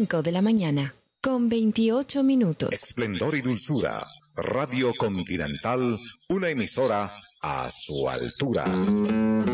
5 de la mañana, con 28 minutos. Esplendor y dulzura. Radio Continental, una emisora a su altura.